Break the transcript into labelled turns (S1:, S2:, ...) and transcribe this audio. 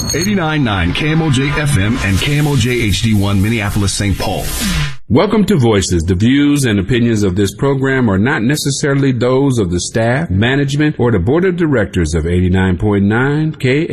S1: 89.9 KMOJ FM and KMOJ HD1 Minneapolis, St. Paul.
S2: Welcome to Voices. The views and opinions of this program are not necessarily those of the staff, management, or the board of directors of 89.9 KMOJ.